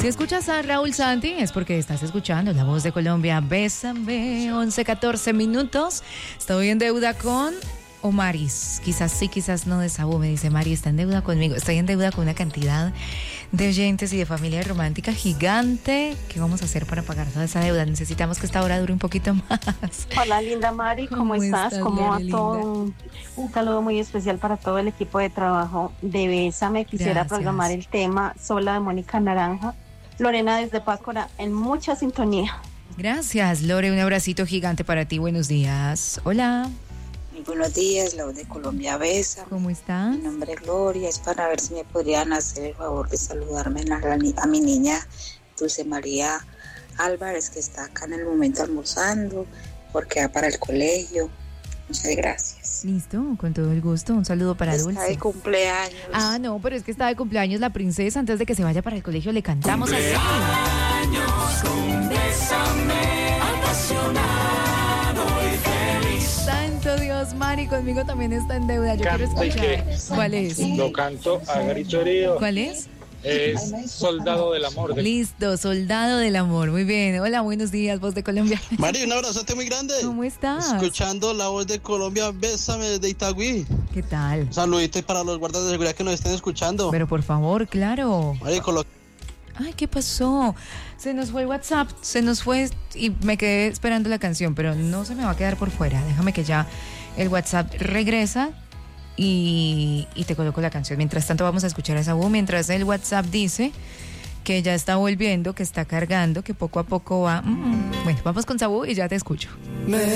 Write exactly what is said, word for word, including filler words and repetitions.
Si escuchas a Raúl Santi es porque estás escuchando La Voz de Colombia. Bésame, once, catorce minutos. Estoy en deuda con Omaris. Quizás sí, quizás no de Saúl. Me dice, Mari, está en deuda conmigo. Estoy en deuda con una cantidad de oyentes y de familia romántica gigante. ¿Qué vamos a hacer para pagar toda esa deuda? Necesitamos que esta hora dure un poquito más. Hola, linda Mari, ¿cómo, ¿Cómo estás? estás? ¿Cómo va todo? Un, un saludo muy especial para todo el equipo de trabajo de Bésame. Quisiera Gracias. programar el tema Sola de Mónica Naranjo. Lorena desde Pácora, en mucha sintonía. Gracias, Lore. Un abracito gigante para ti. Buenos días. Hola. Muy buenos días, La Voz de Colombia Besa. ¿Cómo están? Mi nombre es Gloria, es para ver si me podrían hacer el favor de saludarme a, a mi niña Dulce María Álvarez, que está acá en el momento almorzando, porque va para el colegio. Muchas gracias. Listo, con todo el gusto. Un saludo para está Dulce. Está de cumpleaños. Ah, no, pero es que está de cumpleaños la princesa. Antes de que se vaya para el colegio le cantamos así. Con Bésame, apasionado y feliz. Santo Dios, Mari, conmigo también está en deuda. Yo Canta quiero escuchar. ¿Cuál es? Lo canto a grito herido. ¿Cuál es? Es Soldado del Amor. De... Listo, Soldado del Amor. Muy bien. Hola, buenos días, Voz de Colombia. Mari, un abrazote muy grande. ¿Cómo estás? Escuchando La Voz de Colombia, Bésame desde Itagüí. ¿Qué tal? Saluditos para los guardas de seguridad que nos estén escuchando. Pero por favor, claro. Mari, colo... Ay, ¿qué pasó? Se nos fue el WhatsApp, se nos fue y me quedé esperando la canción, pero no se me va a quedar por fuera. Déjame que ya el WhatsApp regresa y, y te coloco la canción. Mientras tanto vamos a escuchar a Saúl, mientras el WhatsApp dice que ya está volviendo, que está cargando, que poco a poco va... Mm, bueno, vamos con Saúl y ya te escucho.